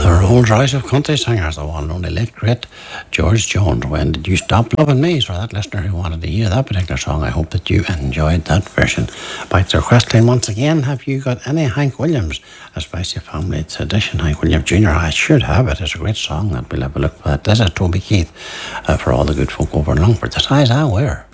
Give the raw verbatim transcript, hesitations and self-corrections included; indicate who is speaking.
Speaker 1: The Rolls Royce of country singers, the one and only late great George Jones. When did you stop loving me? So that listener who wanted to hear that particular song, I hope that you enjoyed that version. Back to our question once again, have you got any Hank Williams, a Spicy Family edition? Hank Williams Junior I should have it. It's a great song, and we'll have a look for that. This is Toby Keith uh, for all the good folk over in Longford. The size I wear.